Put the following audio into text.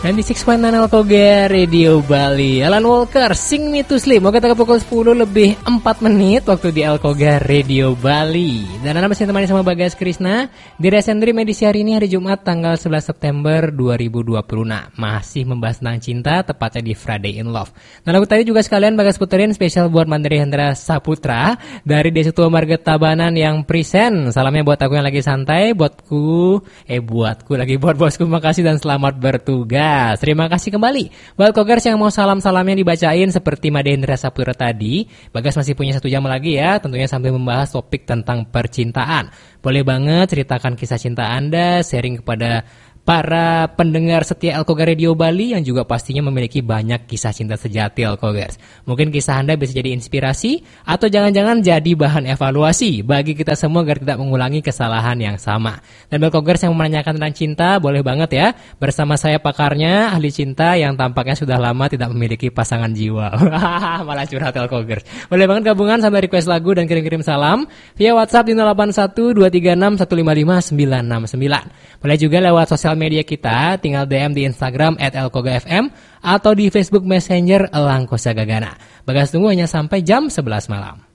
96.9 Alkoga Radio Bali. Alan Walker, Sing Me to Sleep. Mau kata pukul 10 lebih 4 menit waktu di Alkoga Radio Bali. Dan Anda masih temani sama Bagas Krisna di Resen Dream edisi hari ini, hari Jumat tanggal 11 September 2020. Nah, masih membahas tentang cinta, tepatnya di Friday in Love. Nah, lagu tadi juga sekalian Bagas puterin spesial buat Mandiri Hendra Saputra dari Desa Tua Marga Tabanan yang present. Salamnya buat aku yang lagi santai, buat bosku, makasih dan selamat bertugas. Terima kasih kembali buat Kogers yang mau salam-salamnya dibacain seperti Made Hendra Saputra tadi. Bagas masih punya 1 jam lagi ya, tentunya sambil membahas topik tentang percintaan. Boleh banget ceritakan kisah cinta Anda, sharing kepada para pendengar setia Alkoga Radio Bali yang juga pastinya memiliki banyak kisah cinta sejati Alkogers. Mungkin kisah Anda bisa jadi inspirasi atau jangan-jangan jadi bahan evaluasi bagi kita semua agar tidak mengulangi kesalahan yang sama. Dan Alkogers yang menanyakan tentang cinta boleh banget ya, bersama saya pakarnya, ahli cinta yang tampaknya sudah lama tidak memiliki pasangan jiwa. Malah curhat Alkogers. Boleh banget gabungan sampai request lagu dan kirim-kirim salam via WhatsApp di 081236156969. Boleh juga lewat sosial media kita, tinggal DM di Instagram @elkogafm atau di Facebook Messenger Elangkosa Gagana. Bagas tunggu hanya sampai jam 11 malam.